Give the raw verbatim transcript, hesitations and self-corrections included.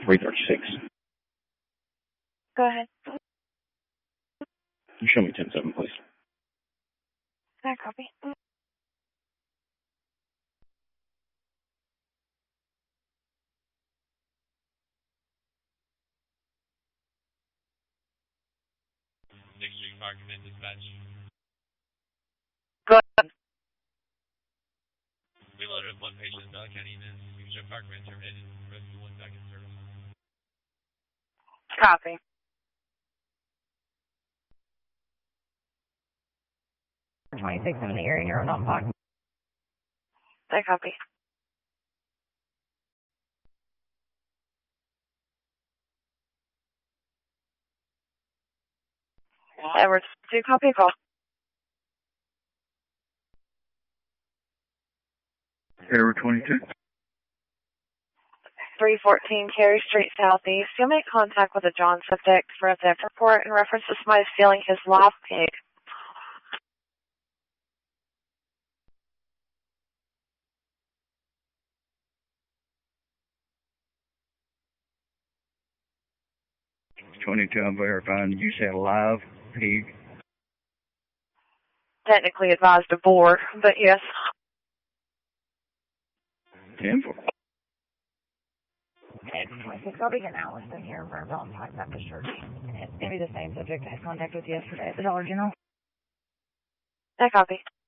three thirty-six. Go ahead. You show me ten seven, please. That copy. Go ahead. We loaded one patient in Dog County and then we should park ranger and revenue one back in service. Copy. twenty-six in the area, you're not talking. That copy. Edwards, two copy call. Edward twenty-two. three fourteen Cary Street Southeast. You'll make contact with a John subject for a theft report in reference to somebody stealing his live pig. twenty-two, I'm verifying. You said live pig. Technically advised a boar, but yes. ten four. twenty-six, I'll begin Allison here for Valentine's Baptist Church. It's going to be the same subject I had contact with yesterday at the Dollar General. That copy.